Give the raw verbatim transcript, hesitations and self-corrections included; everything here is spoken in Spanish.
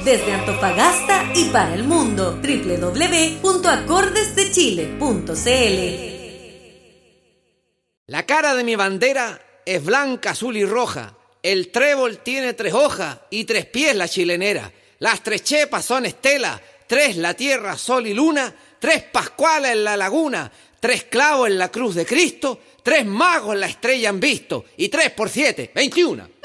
desde Antofagasta y para el mundo. doble u doble u doble u punto acordes de chile punto c l. La cara de mi bandera es blanca, azul y roja. El trébol tiene tres hojas y tres pies la chilenera. Las tres chepas son estela, tres la tierra, sol y luna, tres pascuales en la laguna, tres clavos en la cruz de Cristo, tres magos la estrella han visto y tres por siete, veintiuno.